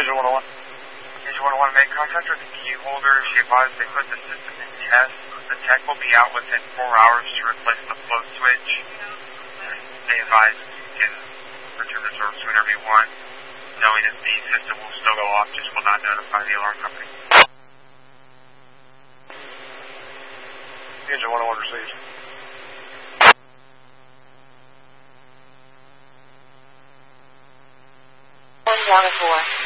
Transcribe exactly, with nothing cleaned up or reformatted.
Engine one oh one. Engine one oh one, make contact with the key holder. She advised they put the system in test. The tech will be out within four hours to replace the float switch. They advise you can return the service whenever you want, knowing that the system will still go off, just will not notify the alarm company. Engine one oh one received. one one four.